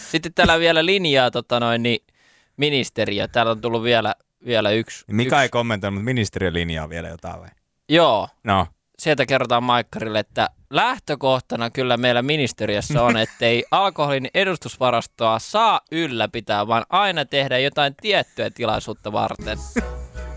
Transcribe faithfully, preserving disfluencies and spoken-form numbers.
Sitten täällä vielä linjaa tota noin, niin ministeriö. Täällä on tullut vielä, vielä yksi. Mika yksi. ei kommentoinut, mutta ministeriön linjaa vielä jotain vai? Joo. No. Sieltä kerrotaan Maikkarille, että lähtökohtana kyllä meillä ministeriössä on, ettei alkoholin edustusvarastoa saa ylläpitää, vaan aina tehdä jotain tiettyä tilaisuutta varten.